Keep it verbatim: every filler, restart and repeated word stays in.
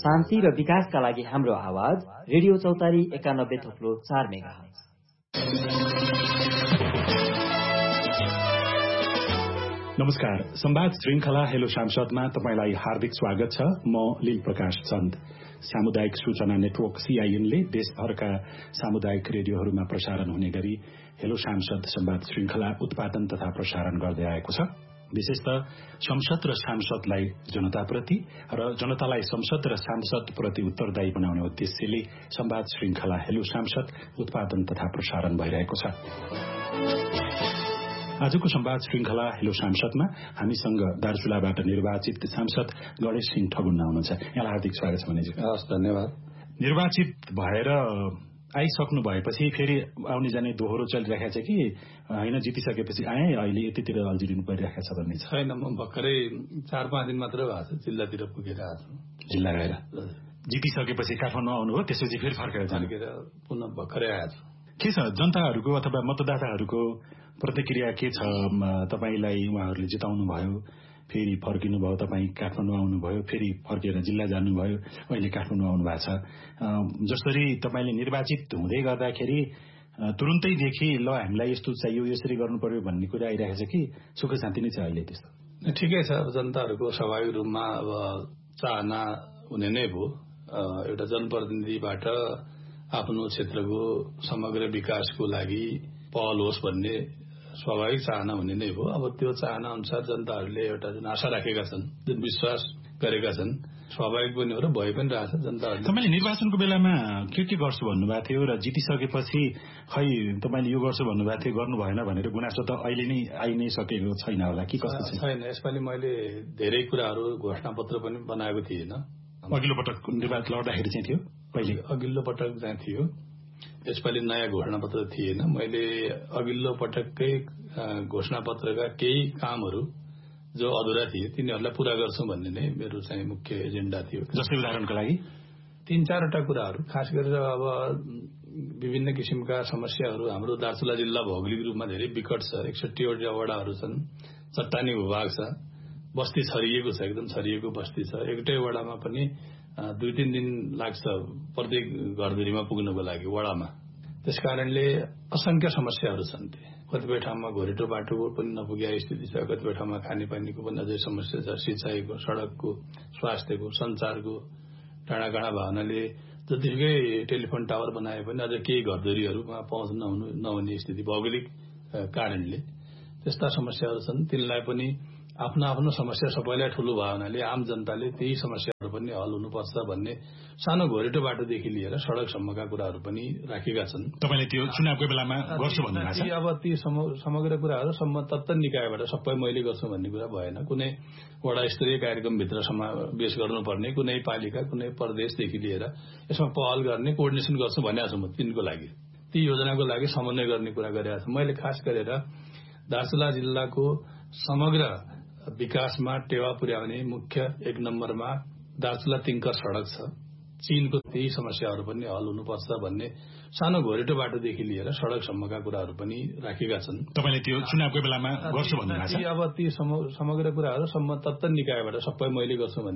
शान्ति र विकासका लागि हाम्रो आवाज रेडियो चौतारी एकानब्बे थोप्लो चार मेगाहर्ज। नमस्कार, संवाद श्रृंखला हेलो सांसदमा तपाईलाई हार्दिक स्वागत छ। म लील प्रकाश चन्द। सामुदायिक सूचना नेटवर्क सीआईएनले देशभरका सामुदायिक रेडियोहरूमा प्रसारण हुने गरी हेलो सांसद संवाद श्रृंखला उत्पादन तथा प्रसारण गर्दै आएको छ। विशेषतः संसद र सांसदलाई जनताप्रति र जनतालाई संसद र सांसदप्रति उत्तरदायी बनाउने उद्देश्यले संवाद श्रृंखला हेलो सांसद उत्पादन तथा प्रसारण भइरहेको छ। आजको संवाद श्रृंखला हेलो सांसदमा हामीसँग दार्चुलाबाट निर्वाचित सांसद गणेश सिंह ठगुन्ना हुनुहुन्छ। यहाँलाई हार्दिक स्वागत छ। भनेजी हस्, धन्यवाद। निर्वाचित भएर आइसक्नु भएपछि फेरि आउने जाने दोहोरो चलिरहेको छ कि होइन, जितिसकेपछि आए अहिले यतितिर अल्झिनु परिरहेको छ भन्ने छ? छैन, म भर्खरै चार पाँच दिन मात्र भएको छ, जिल्लातिर पुगेर आएको छु। जिल्ला गएर जितिसकेपछि काठमाडौँ आउनुभयो, त्यसपछि फेरि फर्केर फर्केर पुनः भर्खरै आएको छु। के छ जनताहरूको अथवा मतदाताहरूको प्रतिक्रिया के छ? तपाईलाई उहाँहरूले जिताउनु भयो, फेरि फर्किनु भयो, तपाईँ काठमाडौँ आउनुभयो, फेरि फर्केर जिल्ला जानुभयो, अहिले काठमाडौँ आउनु भएको छ। जसरी तपाईँले निर्वाचित हुँदै गर्दाखेरि तुरुन्तैदेखि ल हामीलाई यस्तो चाहियो, यसरी गर्नु पर्यो भन्ने कुरा आइरहेको छ कि सुख शान्ति नै छ अहिले? त्यस्तो ठिकै छ। जनताहरूको स्वाभाविक रूपमा अब चाहना हुने नै भयो। एउटा जनप्रतिनिधिबाट आफ्नो क्षेत्रको समग्र विकासको लागि पहल होस् भन्ने स्वाभाविक चाहना हुने नै हो। अब त्यो चाहना अनुसार जनताहरूले एउटा जुन आशा राखेका छन्, जुन विश्वास गरेका छन्, स्वाभाविक पनि हो र भइ पनि रहेछ। जनताहरूले तपाईँले निर्वाचनको बेलामा के के गर्छु भन्नुभएको थियो र जितिसकेपछि खै तपाईँले यो गर्छु भन्नुभएको थियो, गर्नु भएन भनेर गुनासो त अहिले नै आइ नै सकेको छैन होला कि कस्तो छ? छैन, यसपालि मैले धेरै कुराहरू घोषणापत्र पनि बनाएको थिएन। अघिल्लो पटक निर्वाचन लड्दाखेरि चाहिँ थियो, पहिले अघिल्लो पटक चाहिँ थियो। यसपालि नयाँ घोषणापत्र थिएन। मैले अघिल्लो पटककै घोषणापत्रका केही कामहरू जो अधुरा थिए तिनीहरूलाई पूरा गर्छु भन्ने नै मेरो चाहिँ मुख्य एजेन्डा थियो। जस्तै उदाहरणको लागि तीन चारवटा कुराहरू, खास गरेर अब विभिन्न किसिमका समस्याहरू। हाम्रो दार्चुला जिल्ला भौगोलिक रूपमा धेरै विकट छ। एकसठीवटा वडाहरू छन्, चट्टानी भूभाग छ, बस्ती छरिएको छ, एकदम छरिएको बस्ती छ। एउटै वडामा पनि दुई तीन दिन लाग्छ प्रत्येक घरधुरीमा पुग्नको लागि वडामा। त्यसकारणले असंख्य समस्याहरू छन्। कतिपय ठाउँमा घोरेटो बाटोको पनि नपुगेको स्थिति छ, कतिपय ठाउँमा खानेपानीको पनि अझै समस्या छ, सिंचाईको, सड़कको, स्वास्थ्यको, संचारको टाढा टाढा भावनाले जतिसुकै टेलिफोन टावर बनाए पनि अझै केही घरधुरीहरूमा पहुँच नहुनु नहुने स्थिति भौगोलिक कारणले त्यस्ता समस्याहरू छन्। तिनलाई पनि आफ्नो आफ्नो समस्या सबैलाई ठूलो भावनाले आम जनताले त्यही समस्याहरू पनि हल हुनुपर्छ भन्ने सानो घोरेटो बाटोदेखि लिएर सड़कसम्मका कुराहरू पनि राखेका छन्। तपाईले त्यो चुनावको बेलामा गर्छु भन्नुभएको छ? अब ती समग्र कुराहरू सम्म तत्त निकायबाट सबै मैले गर्छु भन्ने कुरा भएन। कुनै वडा स्तरीय कार्यक्रमभित्र समावेश गर्नुपर्ने, कुनै पालिका, कुनै प्रदेशदेखि लिएर यसमा पहल गर्ने, कोअर्डिनेसन गर्छु भनेको छु म। तिनको लागि, ती योजनाको लागि समन्वय गर्ने कुरा गरेको छु। मैले खास गरेर दार्चुला जिल्लाको समग्र विकासमा टेवा पुर्याउने मुख्य एक नम्बरमा दार्चुला तिङ्कर सड़क छ। चीनको त्यही समस्याहरू पनि हल हुनुपर्छ भन्ने सानो घोरेटो बाटोदेखि लिएर सड़कसम्मका कुराहरू पनि राखेका छन्। तपाईले त्यो चुनावको बेलामा गर्छु भन्नुभएको छ? अब ती समग्र कुराहरू सम्म तत्त निकायबाट सबै मैले गर्छु भन्ने